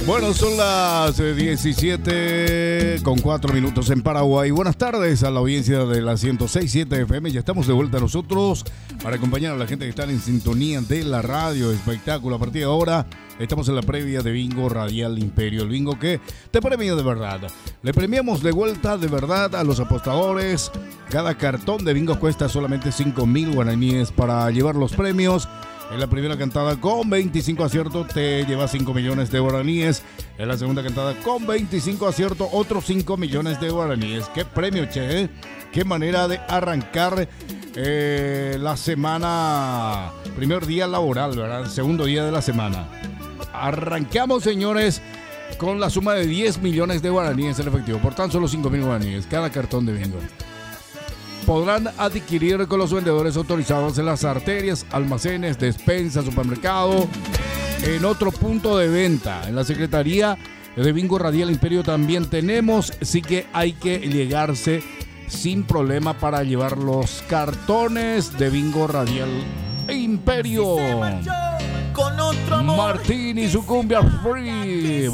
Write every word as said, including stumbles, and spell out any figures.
Bueno, son las diecisiete con cuatro minutos en Paraguay. Buenas tardes a la audiencia de la ciento seis punto siete F M. Ya estamos de vuelta nosotros para acompañar a la gente que está en sintonía de la radio espectáculo. A partir de ahora estamos en la previa de Bingo Radial Imperio, el bingo que te premia de verdad. Le premiamos de vuelta de verdad a los apostadores. Cada cartón de bingo cuesta solamente cinco mil guaraníes para llevar los premios. En la primera cantada con veinticinco aciertos te llevas cinco millones de guaraníes. En la segunda cantada con veinticinco aciertos otros cinco millones de guaraníes. ¡Qué premio, che! ¿eh? ¡Qué manera de arrancar eh, la semana! Primer día laboral, ¿verdad? Segundo día de la semana. Arrancamos, señores, con la suma de diez millones de guaraníes en efectivo. Por tan solo cinco mil guaraníes cada cartón de bingo. Podrán adquirir con los vendedores autorizados en las arterias, almacenes, despensas, supermercado, en otro punto de venta. En la Secretaría de Bingo Radial Imperio también tenemos, sí que hay que llegarse sin problema para llevar los cartones de Bingo Radial Imperio. Martín y su cumbia free.